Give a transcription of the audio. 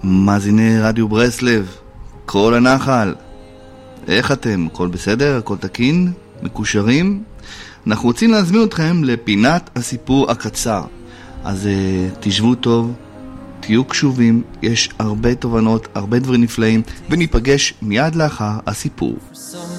מאזיני רדיו ברסלב, כל הנחל, איך אתם? הכל בסדר? הכל תקין? מקושרים? אנחנו רוצים להזמין אתכם לפינת הסיפור הקצר, אז תשבו טוב, תהיו קשובים, יש הרבה תובנות, הרבה דברים נפלאים, וניפגש מיד לאחר הסיפור.